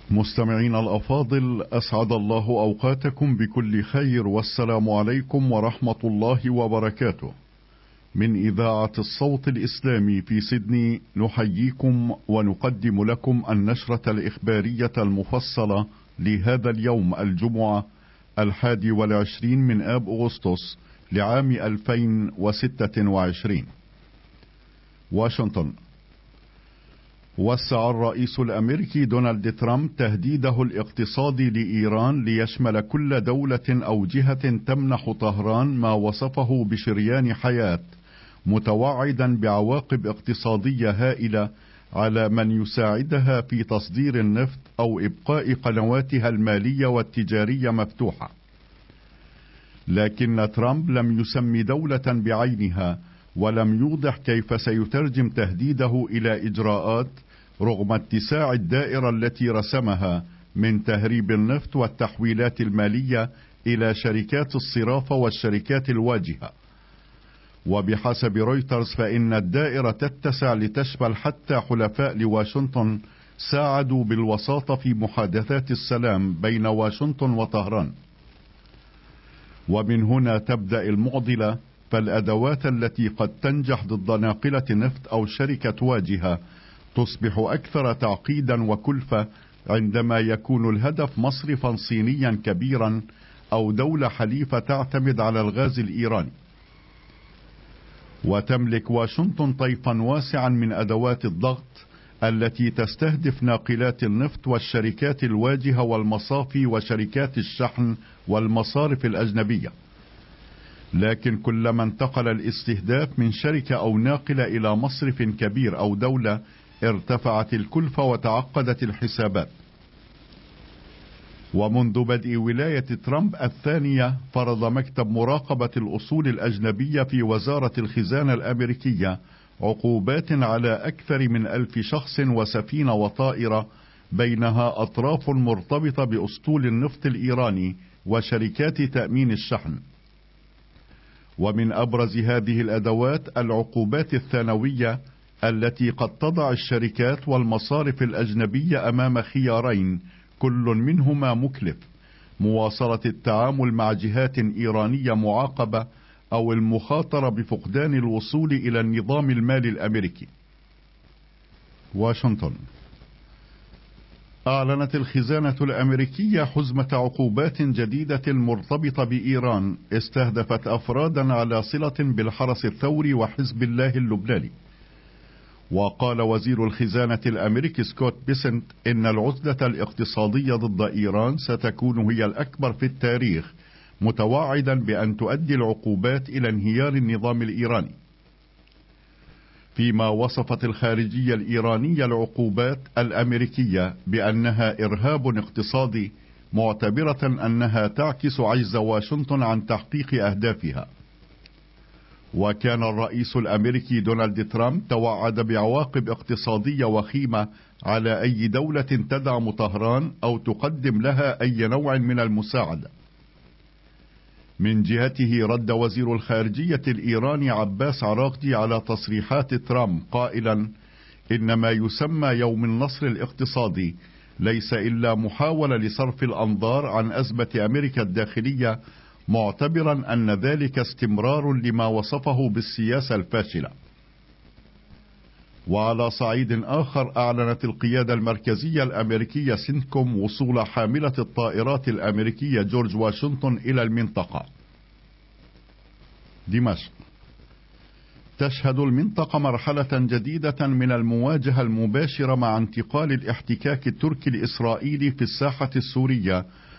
مستمعين الأفاضل، أسعد الله أوقاتكم بكل خير، والسلام عليكم ورحمة الله وبركاته. من إذاعة الصوت الإسلامي في سيدني نحييكم ونقدم لكم النشرة الإخبارية المفصلة لهذا اليوم الجمعة 21 من آب أغسطس لعام 2026. واشنطن. وسع الرئيس الأمريكي دونالد ترامب تهديده الاقتصادي لإيران ليشمل كل دولة أو جهة تمنح طهران ما وصفه بشريان حياة، متوعدا بعواقب اقتصادية هائلة على من يساعدها في تصدير النفط أو إبقاء قنواتها المالية والتجارية مفتوحة. لكن ترامب لم يسمي دولة بعينها، ولم يوضح كيف سيترجم تهديده إلى إجراءات، رغم اتساع الدائرة التي رسمها من تهريب النفط والتحويلات المالية إلى شركات الصرافة والشركات الواجهة. وبحسب رويترز فإن الدائرة تتسع لتشمل حتى حلفاء لواشنطن ساعدوا بالوساطة في محادثات السلام بين واشنطن وطهران. ومن هنا تبدأ المعضلة، فالأدوات التي قد تنجح ضد ناقلة نفط أو شركة واجهة تصبح أكثر تعقيدا وكلفة عندما يكون الهدف مصرفا صينيا كبيرا أو دولة حليفة تعتمد على الغاز الإيراني. وتملك واشنطن طيفا واسعا من أدوات الضغط التي تستهدف ناقلات النفط والشركات الواجهة والمصافي وشركات الشحن والمصارف الأجنبية. لكن كلما انتقل الاستهداف من شركة أو ناقلة إلى مصرف كبير أو دولة ارتفعت الكلفة وتعقدت الحسابات. ومنذ بدء ولاية ترامب الثانية فرض مكتب مراقبة الأصول الأجنبية في وزارة الخزانة الأمريكية عقوبات على أكثر من 1000 شخص وسفينة وطائرة، بينها أطراف مرتبطة بأسطول النفط الإيراني وشركات تأمين الشحن. ومن أبرز هذه الأدوات العقوبات الثانوية التي قد تضع الشركات والمصارف الأجنبية أمام خيارين، كل منهما مكلف: مواصلة التعامل مع جهات إيرانية معاقبة، أو المخاطرة بفقدان الوصول إلى النظام المالي الأمريكي. واشنطن. أعلنت الخزانة الأمريكية حزمة عقوبات جديدة مرتبطة بإيران استهدفت أفرادا على صلة بالحرس الثوري وحزب الله اللبناني. وقال وزير الخزانة الأمريكي سكوت بيسنت إن العزلة الاقتصادية ضد إيران ستكون هي الأكبر في التاريخ، متوعدا بأن تؤدي العقوبات إلى انهيار النظام الإيراني. فيما وصفت الخارجية الإيرانية العقوبات الأمريكية بأنها إرهاب اقتصادي، معتبرة أنها تعكس عجز واشنطن عن تحقيق أهدافها. وكان الرئيس الأمريكي دونالد ترامب توعد بعواقب اقتصادية وخيمة على أي دولة تدعم طهران أو تقدم لها أي نوع من المساعدة. من جهته رد وزير الخارجية الإيراني عباس عراقجي على تصريحات ترامب قائلا إن ما يسمى يوم النصر الاقتصادي ليس إلا محاولة لصرف الأنظار عن أزمة أمريكا الداخلية، معتبرا أن ذلك استمرار لما وصفه بالسياسة الفاشلة. وعلى صعيد آخر أعلنت القيادة المركزية الأمريكية سنتكوم وصول حاملة الطائرات الأمريكية جورج واشنطن إلى المنطقة. دمشق. تشهد المنطقة مرحلة جديدة من المواجهة المباشرة مع انتقال الاحتكاك التركي الإسرائيلي في الساحة السورية،